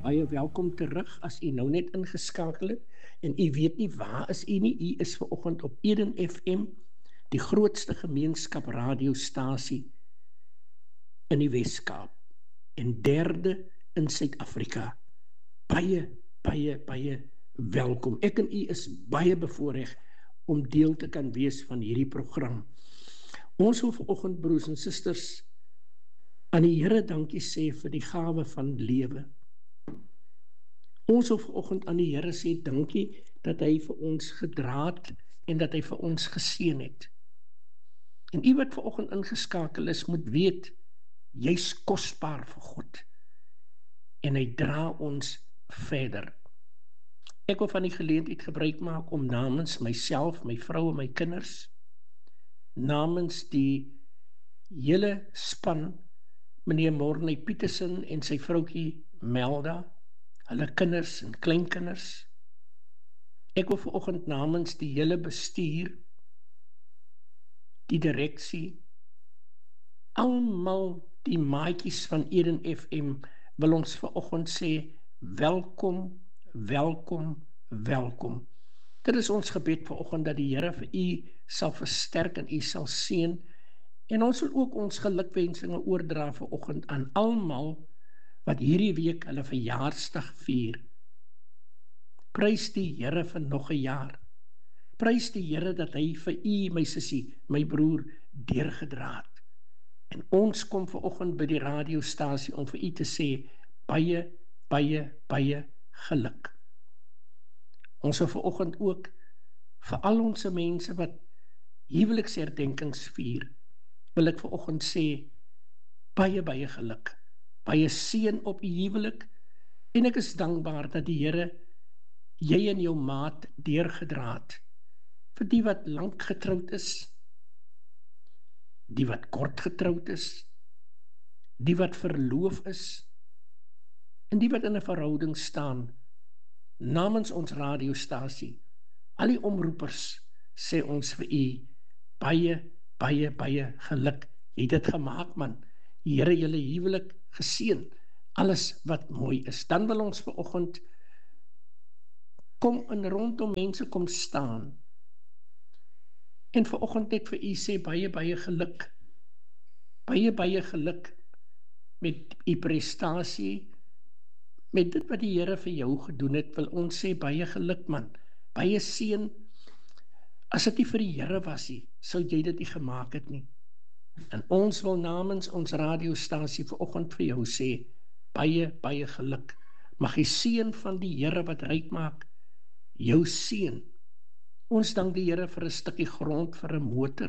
Baie welkom terug as u nou net ingeskakel het en u weet nie waar is u nie. U is vanoggend op Eden FM, die grootste gemeenskap radiostasie in die Weskaap en derde in Suid-Afrika. Baie welkom. Ek en u is baie bevoorreg om deel te kan wees van hierdie program. Ons wil vanoggend, broers en susters, aan die Here dankie sê vir die gawe van lewe. Ons wil vanoggend aan die Here sê dankie dat hy vir ons gedra het en dat hy vir ons geseën het. En u wat vanoggend ingeskakel is, moet weet, jy's kosbaar vir God. En hy dra ons verder. Ek wil van die geleentheid gebruik maak om namens myself, my vrou en my kinders, namens die hele span, meneer Morney Petersen en sy vroukie Melda, hulle kinders en kleinkinders. Ek wil vanoggend namens die hele bestuur, die direksie, almal die maatjies van Eden FM, wil ons vanoggend sê, welkom. Dit is ons gebed vanoggend dat die Here vir u sal versterk en u sal seën. En ons wil ook ons gelukwensinge oordra vanoggend aan almal wat hierdie week hulle verjaarsdag vier. Prys die Here vir nog 'n jaar. Prys die Here dat hy vir u, my sussie, my broer, deurgedra het. En ons kom vanoggend by die radiostasie om vir u te sê, baie geluk. Ons wil vanoggend ook vir al ons mense wat huweliksherdenkings vier, wil ek vanoggend sê, baie geluk. Baie seën op u huwelik, en ek is dankbaar dat die Here jy en jou maat deurgedra het. Vir die wat lank getroud is, die wat kort getroud is, die wat verloof is, en die wat in 'n verhouding staan, namens ons radiostasie, al die omroepers, sê ons vir u, baie geluk. Jy het dit gemaak, man. Here, julle huwelik geseën, alles wat mooi is. Dan wil ons vanoggend kom in rondom mense kom staan, en vanoggend net vir u sê, baie geluk. Baie geluk met u prestasie, met dit wat die Here vir jou gedoen het, wil ons sê, baie geluk, man. Baie seën. As dit nie vir die Here was nie, sou jy dit nie gemaak het nie. En ons wil namens ons radiostasie vanoggend vir jou sê, baie geluk. Mag die seën van die Here wat ryk maak, jou seën. Ons dank die Here vir 'n stukkie grond, vir 'n motor,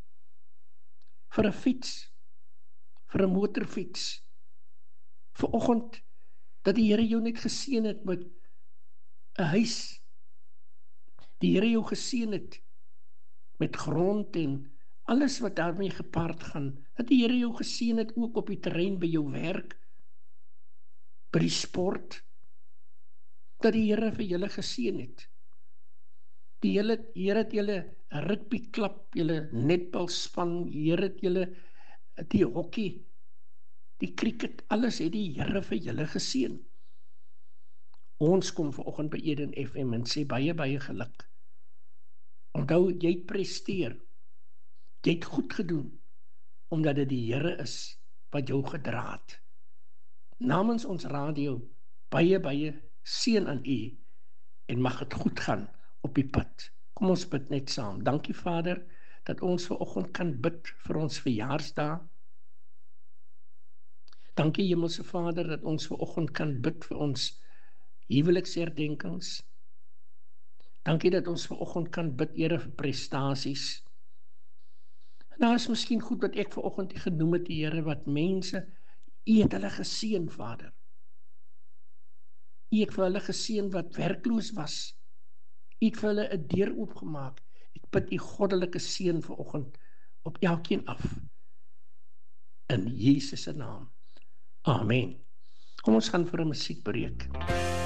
vir 'n fiets, vir 'n motorfiets. Vanoggend dat die Here jou net geseën het met 'n huis. Die Here jou geseën het met grond en alles wat daarmee gepaard gaan. Dat die Here jou geseën het ook op die terrein by jou werk, by die sport. Dat die Here vir julle geseën het. Die Here het julle rugbyklub, julle netbalspan, Here het julle die hokkie, die cricket, alles het die Here vir julle geseën. Ons kom vanoggend by Eden FM en sê baie geluk. Onthou, jy het presteer. Jy het goed gedoen, omdat dit die Here is wat jou gedra het. Namens ons radio, baie seën aan u, en mag het goed gaan op die pad. Kom ons bid net saam. Dankie Vader, dat ons vanoggend kan bid vir ons verjaarsdag. Dankie Hemelse Vader, dat ons vanoggend kan bid vir ons huweliksherdenkings. Dankie dat ons vanoggend kan bid, Here, vir prestasies. En daar is miskien goed wat ek vanoggend genoem het, Here, wat mense, u het hulle geseën, Vader. U het vir hulle geseën wat werkloos was. U het vir hulle 'n deur oopgemaak. Ek bid u goddelike seën vanoggend op elkeen af. In Jesus se naam. Amen. Kom ons gaan vir 'n musiekbreek.